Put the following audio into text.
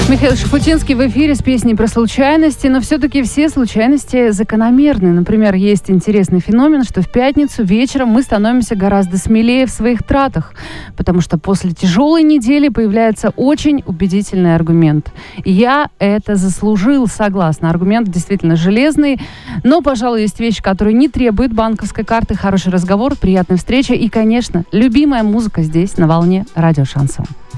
Михаил Шуфутинский в эфире с песней про случайности, но все-таки все случайности закономерны. Например, есть интересный феномен, что в пятницу вечером мы становимся гораздо смелее в своих тратах, потому что после тяжелой недели появляется очень убедительный аргумент. Я это заслужил, согласна. Аргумент действительно железный, но, пожалуй, есть вещи, которые не требуют банковской карты. Хороший разговор, приятная встреча и, конечно, любимая музыка здесь, на волне Радио Шансон.